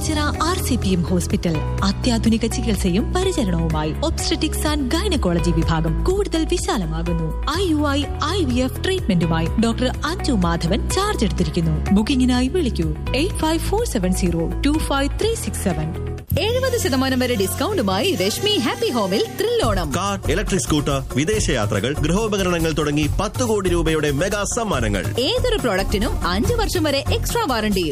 Ochira RCPM hospital. അത്യാധുനിക ചികിത്സയും പരിചരണവുമായി obstetrics and gynaecology വിഭാഗം കൂടുതൽ വിശാലമാകുന്നു. IUI, IVF ട്രീറ്റ്മെന്റുമായി doctor Anju Madhavan charge എടുത്തിരിക്കുന്നു. ബുക്കിംഗിനായി വിളിക്കൂ 8547025367. 70% വരെ ഡിസ്കൗണ്ടുമായി രശ്മി ഹാപ്പി ഹോമിൽ ത്രില്ലോണം. കാർ, ഇലക്ട്രിക് സ്കൂട്ടർ, വിദേശയാത്രകൾ, ഗൃഹോപകരണങ്ങൾ തുടങ്ങി 10 കോടി രൂപയുടെ മെഗാ സമ്മാനങ്ങൾ. ഏതൊരു പ്രോഡക്റ്റിനും 5 വർഷം വരെ എക്സ്ട്രാ വാറണ്ടി.